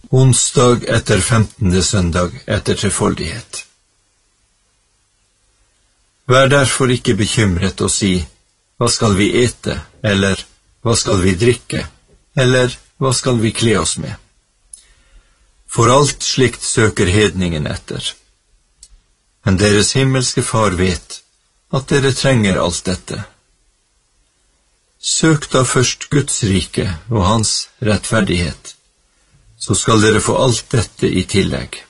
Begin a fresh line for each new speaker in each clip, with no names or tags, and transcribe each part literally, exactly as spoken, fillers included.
Onsdag etter femtende søndag etter trefoldighet. Vær derfor ikke bekymret og si, hva skal vi ete, eller hva skal vi drikke, eller hva skal vi kle oss med? For alt slikt søker hedningen etter. Men deres himmelske far vet at dere trenger alt dette. Søk da først Guds rike og hans rettferdighet, så skal dere få alt dette i tillegg.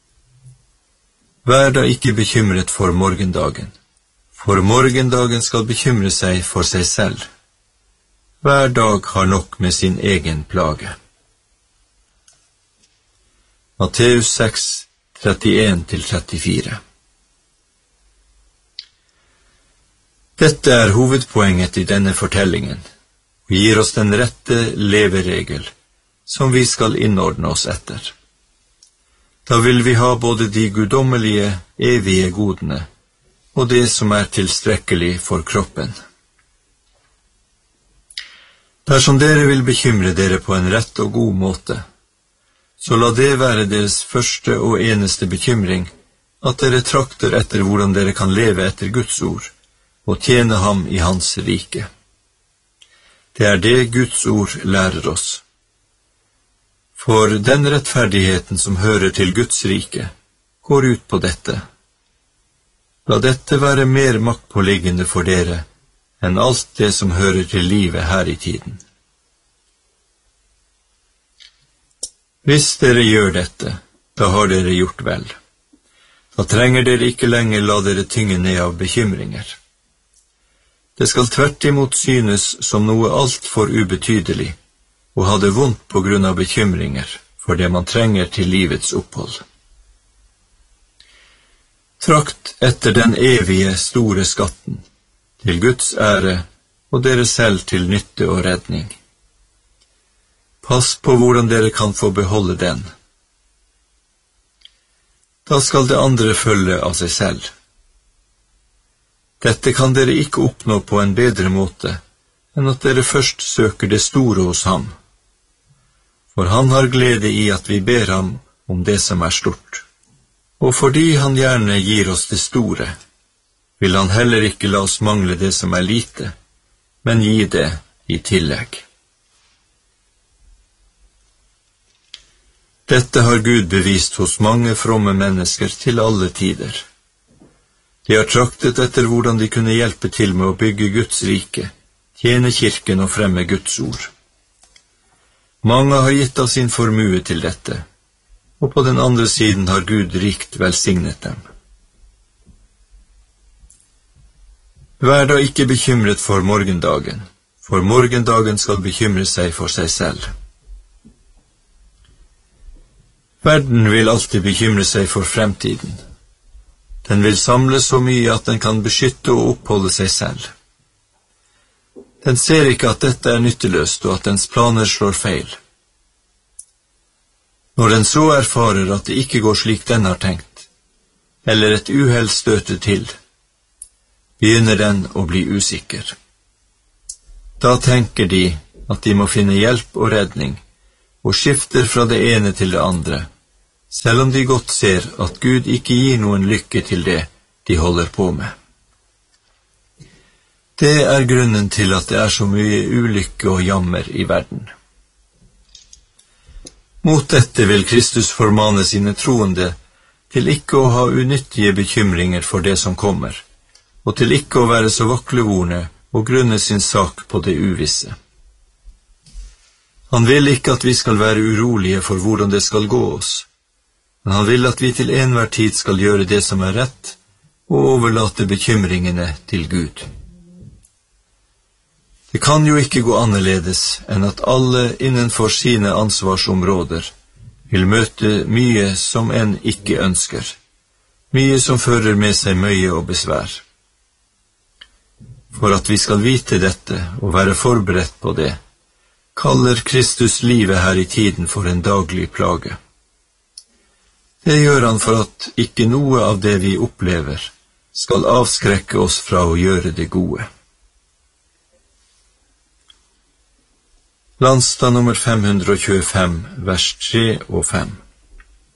Vær da ikke bekymret for morgendagen, for morgendagen skal bekymre seg for seg selv. Hver dag har nok med sin egen plage. Matteus seks, trettien til trettifire. Dette er hovedpoenget i denne fortellingen, og gir oss den rette leveregel, som vi skal innordne oss etter. Da vil vi ha både de guddommelige, evige godene, og det som er tilstrekkelig for kroppen. Dersom dere vil bekymre dere på en rett og god måte, så la det være deres første og eneste bekymring, at dere trakter etter hvordan dere kan leve etter Guds ord, og tjene ham i hans rike. Det er det Guds ord lærer oss. For den rettferdigheten som hører til Guds rike, går ut på dette. La dette være mer maktpåliggende for dere enn alt det som hører til livet her i tiden. Hvis dere gjør dette, da har dere gjort vel. Da trenger dere ikke lenger la dere tynge ned av bekymringer. Det skal tvert imot synes som noe alt for ubetydelig, og ha det vondt på grunn av bekymringer for det man trenger til livets opphold. Trakt etter den evige store skatten, til Guds ære og dere selv til nytte og redning. Pass på hvordan dere kan få beholde den. Da skal det andre følge av seg selv. Dette kan dere ikke oppnå på en bedre måte enn at dere først søker det store hos ham. For han har glede i at vi ber ham om det som er stort. Og fordi han gjerne gir oss det store, vil han heller ikke la oss mangle det som er lite, men gi det i tillegg. Dette har Gud bevist hos mange fromme mennesker til alle tider. De har traktet etter hvordan de kunne hjelpe til med å bygge Guds rike, tjene kirken og fremme Guds ord. Mange har gitt av sin formue til dette, og på den andre siden har Gud rikt velsignet dem. Vær da ikke bekymret for morgendagen, for morgendagen skal bekymre seg for seg selv. Verden vil alltid bekymre seg for fremtiden. Den vil samle så mye at den kan beskytte og oppholde seg selv. Den ser ikke at dette er nytteløst og at dens planer slår feil. Når den så erfarer at det ikke går slik den har tenkt, eller et uhell støter til, begynner den å bli usikker. Da tenker de at de må finne hjelp og redning, og skifter fra det ene til det andre, selv om de godt ser at Gud ikke gir noen lykke til det de holder på med. Det er grunnen til at det er så mye ulykke og jammer i verden. Mot dette vil Kristus formane sine troende til ikke å ha unyttige bekymringer for det som kommer, og til ikke å være så vaklevorne og grunne sin sak på det uvisse. Han vil ikke at vi skal være urolige for hvordan det skal gå oss, men han vil at vi til enhver tid skal gjøre det som er rett, og overlate bekymringene til Gud. Det kan jo ikke gå annerledes enn at alle innenfor sine ansvarsområder vil møte mye som en ikke ønsker, mye som fører med seg møye og besvær. For at vi skal vite dette og være forberedt på det, kaller Kristus livet her i tiden for en daglig plage. Det gjør han for at ikke noe av det vi opplever skal avskrekke oss fra å gjøre det gode. Landstad nummer fem hundre og tjuefem, vers tre og fem.